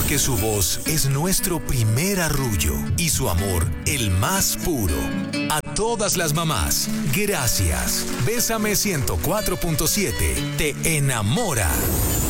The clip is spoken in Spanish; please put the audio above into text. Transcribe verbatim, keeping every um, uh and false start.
porque su voz es nuestro primer arrullo y su amor el más puro. A todas las mamás, gracias. Bésame ciento cuatro punto siete te enamora.